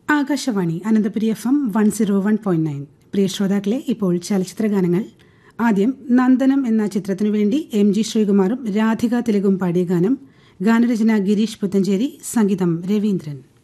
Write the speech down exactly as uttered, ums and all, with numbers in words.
Akashvani Ananthapuri F M one zero one point nine. പ്രിയ ശ്രോതാക്കളെ, ഇപ്പോൾ ചലച്ചിത്ര ഗാനങ്ങൾ. ആദ്യം നന്ദനം എന്ന ചിത്രത്തിനു വേണ്ടി എം ജി ശ്രീകുമാറും രാധിക തിലകും പാടിയ ഗാനം. ഗാനരചന ഗിരീഷ് പുത്തഞ്ചേരി, സംഗീതം രവീന്ദ്രൻ.